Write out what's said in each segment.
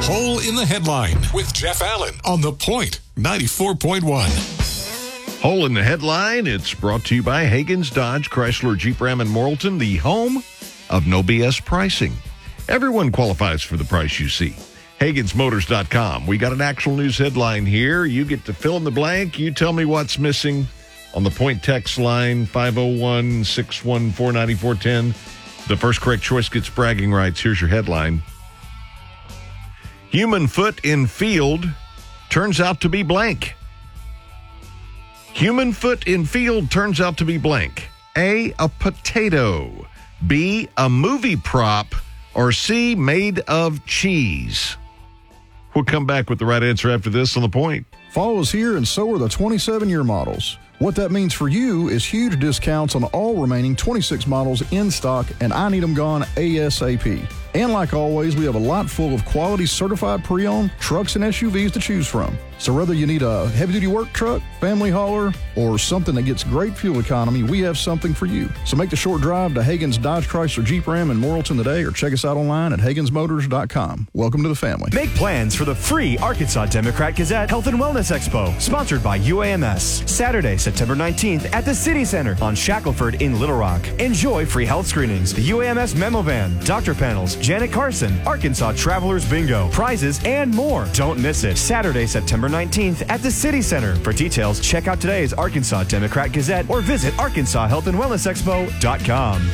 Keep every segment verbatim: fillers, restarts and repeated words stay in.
Hole in the Headline with Jeff Allen on The Point ninety-four point one. Hole in the Headline, it's brought to you by Hagen's Dodge, Chrysler, Jeep, Ram, and Morrilton, the home of no B S pricing. Everyone qualifies for the price you see. Hagens Motors dot com. We got an actual news headline here. You get to fill in the blank. You tell me what's missing on the Point text line, five oh one, six one four, nine four one oh. The first correct choice gets bragging rights. Here's your headline. Human foot in field turns out to be blank. Human foot in field turns out to be blank. A, a potato. B, a movie prop. Or C, made of cheese. We'll come back with the right answer after this on The Point. Fall is here, and so are the twenty-seven-year models. What that means for you is huge discounts on all remaining twenty-six models in stock, and I need them gone ASAP. And like always, we have a lot full of quality certified pre-owned trucks and S U Vs to choose from. So whether you need a heavy-duty work truck, family hauler, or something that gets great fuel economy, we have something for you. So make the short drive to Hagen's Dodge, Chrysler, Jeep, Ram, and Morrilton today, or check us out online at Hagens Motors dot com. Welcome to the family. Make plans for the free Arkansas Democrat Gazette Health and Wellness Expo, sponsored by U A M S. Saturday, September nineteenth at the City Center on Shackelford in Little Rock. Enjoy free health screenings, the U A M S memo van, doctor panels, Janet Carson, Arkansas Travelers Bingo, prizes, and more. Don't miss it. Saturday, September nineteenth at the City Center. For details, check out today's Arkansas Democrat Gazette or visit Arkansas Health and Wellness Expo dot com.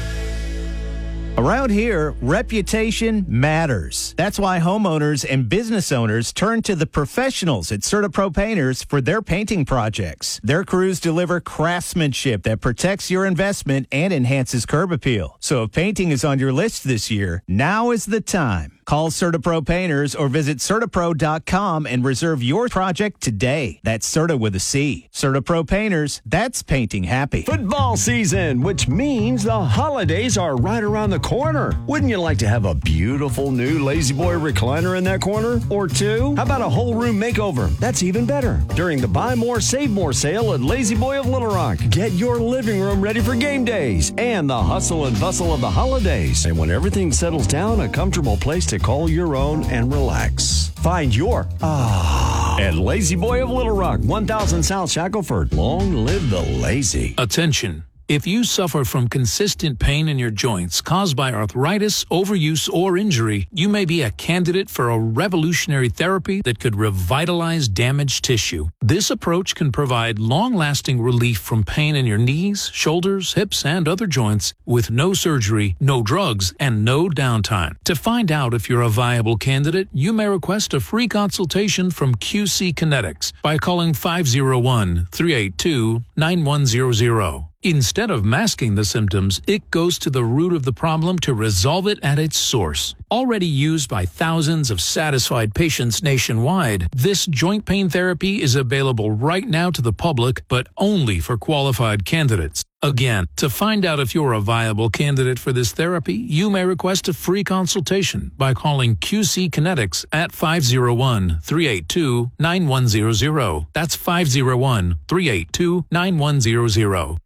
Around here, reputation matters. That's why homeowners and business owners turn to the professionals at CertaPro Painters for their painting projects. Their crews deliver craftsmanship that protects your investment and enhances curb appeal. So if painting is on your list this year, now is the time. Call CertaPro Painters or visit CertaPro dot com and reserve your project today. That's Certa with a C. CertaPro Painters, that's painting happy. Football season, which means the holidays are right around the corner. Wouldn't you like to have a beautiful new Lazy Boy recliner in that corner? Or two? How about a whole room makeover? That's even better. During the Buy More, Save More sale at Lazy Boy of Little Rock. Get your living room ready for game days and the hustle and bustle of the holidays. And when everything settles down, a comfortable place to call your own and relax. Find your ah at Lazy Boy of Little Rock, one thousand South Shackelford. Long live the lazy. Attention. If you suffer from consistent pain in your joints caused by arthritis, overuse, or injury, you may be a candidate for a revolutionary therapy that could revitalize damaged tissue. This approach can provide long-lasting relief from pain in your knees, shoulders, hips, and other joints with no surgery, no drugs, and no downtime. To find out if you're a viable candidate, you may request a free consultation from Q C Kinetics by calling five oh one, three eight two, nine one zero zero. Instead of masking the symptoms, it goes to the root of the problem to resolve it at its source. Already used by thousands of satisfied patients nationwide, this joint pain therapy is available right now to the public, but only for qualified candidates. Again, to find out if you're a viable candidate for this therapy, you may request a free consultation by calling Q C Kinetics at five oh one, three eight two, nine one zero zero. That's five oh one, three eight two, nine one zero zero.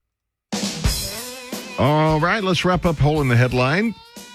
All right, let's wrap up Hole in the Headline.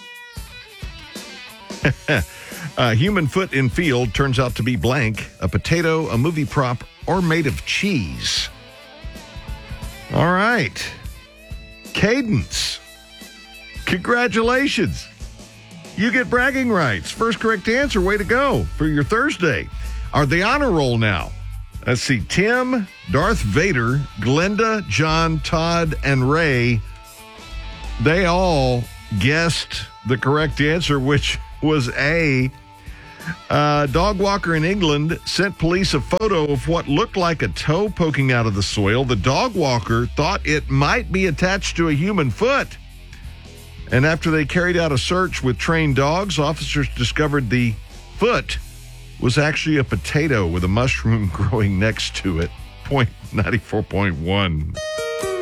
uh, human foot in field turns out to be blank, a potato, a movie prop, or made of cheese. All right. Cadence. Congratulations. You get bragging rights. First correct answer. Way to go for your Thursday. Are the honor roll now? Let's see. Tim, Darth Vader, Glenda, John, Todd, and Ray. They all guessed the correct answer, which was A. Uh, dog walker in England sent police a photo of what looked like a toe poking out of the soil. The dog walker thought it might be attached to a human foot. And after they carried out a search with trained dogs, officers discovered the foot was actually a potato with a mushroom growing next to it. Point ninety-four point one.